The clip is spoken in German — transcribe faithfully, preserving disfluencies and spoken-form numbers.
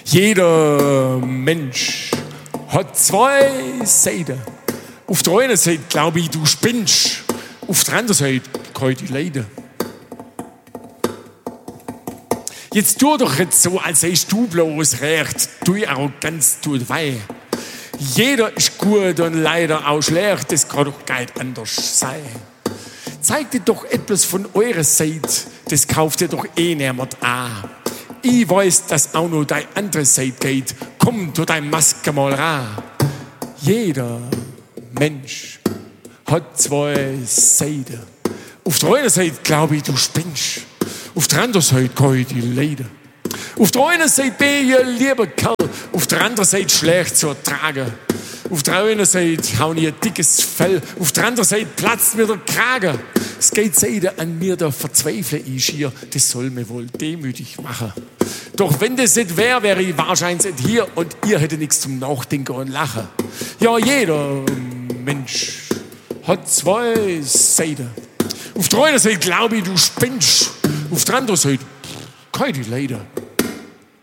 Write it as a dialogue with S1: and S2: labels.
S1: Jeder Mensch hat zwei Seiten. Auf der einen Seite glaube ich, du spinnst. Auf der anderen Seite kann ich dich leiden. Jetzt tu doch jetzt so, als seist du bloß recht. Du Arroganz tut weh. Jeder ist gut und leider auch schlecht. Das kann doch gar nicht anders sein. Zeig dir doch etwas von eurer Seite. Das kauft dir doch eh niemand an. Ich weiß, dass auch noch deine andere Seite geht. Komm, tu deine Maske mal ran. Jeder Mensch hat zwei Seiten. Auf der einen Seite glaube ich, du spinnst. Auf der anderen Seite kann ich dich leiden. Auf der einen Seite bin ich ein lieber Kerl. Auf der anderen Seite schlecht zu ertragen. Auf der einen Seite habe ich ein dickes Fell. Auf der anderen Seite platzt mir der Kragen. Es geht Seite an mir, da verzweifle ich schier. Das soll mir wohl demütig machen. Doch wenn das nicht wäre, wäre ich wahrscheinlich nicht hier und ihr hättet nichts zum Nachdenken und Lachen. Ja, jeder Mensch hat zwei Seiten. Auf der einen Seite glaube ich, du spinnst. Auf der anderen Seite kann ich dich leiden.